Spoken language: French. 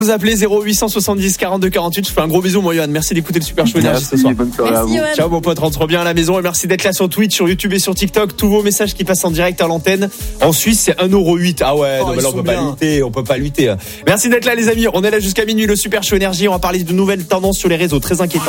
Vous appelez 0870 42 48. Je fais un gros bisou, moi, Johan. Merci d'écouter le Super Show Énergie ce soir. Bonne soirée à vous. Ciao, mon pote. Rentre bien à la maison et merci d'être là sur Twitch, sur YouTube et sur TikTok. Tous vos messages qui passent en direct à l'antenne. En Suisse, c'est 1,08€. Ah ouais, non, mais là, on peut pas lutter. Merci d'être là, les amis. On est là jusqu'à minuit, le Super Show Énergie. On va parler de nouvelles tendances sur les réseaux. Très inquiétant.